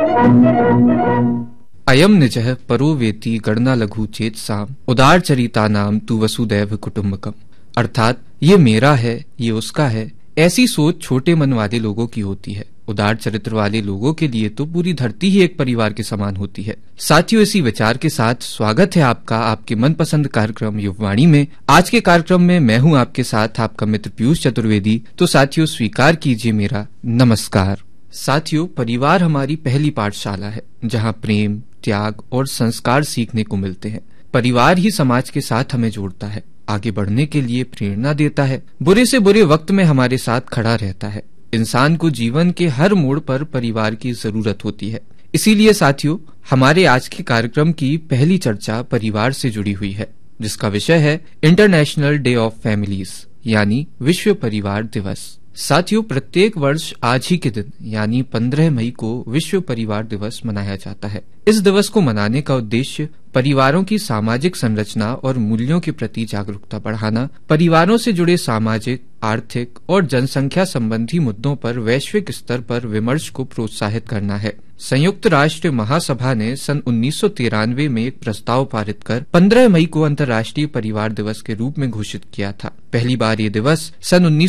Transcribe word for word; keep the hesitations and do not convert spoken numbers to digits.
अयम निजः परो वेति गणना लघु चेत साम उदार चरिता नाम तु वसुदैव कुटुम्बकम। अर्थात ये मेरा है, ये उसका है, ऐसी सोच छोटे मन वाले लोगों की होती है। उदार चरित्र वाले लोगों के लिए तो पूरी धरती ही एक परिवार के समान होती है। साथियों, इसी विचार के साथ स्वागत है आपका आपके मनपसंद कार्यक्रम युववाणी में। आज के कार्यक्रम में मैं हूं आपके साथ आपका मित्र पीयूष चतुर्वेदी। तो साथियों, स्वीकार कीजिए मेरा नमस्कार। साथियों, परिवार हमारी पहली पाठशाला है जहां प्रेम, त्याग और संस्कार सीखने को मिलते हैं। परिवार ही समाज के साथ हमें जोड़ता है, आगे बढ़ने के लिए प्रेरणा देता है, बुरे से बुरे वक्त में हमारे साथ खड़ा रहता है। इंसान को जीवन के हर मोड़ पर परिवार की जरूरत होती है। इसीलिए साथियों, हमारे आज के कार्यक्रम की पहली चर्चा परिवार से जुड़ी हुई है, जिसका विषय है इंटरनेशनल डे ऑफ फैमिलीज, यानी विश्व परिवार दिवस। साथियों, प्रत्येक वर्ष आज ही के दिन यानी पंद्रह मई को विश्व परिवार दिवस मनाया जाता है। इस दिवस को मनाने का उद्देश्य परिवारों की सामाजिक संरचना और मूल्यों के प्रति जागरूकता बढ़ाना, परिवारों से जुड़े सामाजिक, आर्थिक और जनसंख्या संबंधी मुद्दों पर वैश्विक स्तर पर विमर्श को प्रोत्साहित करना है। संयुक्त राष्ट्र महासभा ने सन उन्नीस सौ तिरानवे में एक प्रस्ताव पारित कर पंद्रह मई को अंतर्राष्ट्रीय परिवार दिवस के रूप में घोषित किया था। पहली बार ये दिवस सन